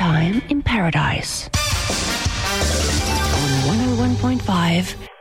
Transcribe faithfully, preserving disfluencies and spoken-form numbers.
Time in Paradise on one oh one point five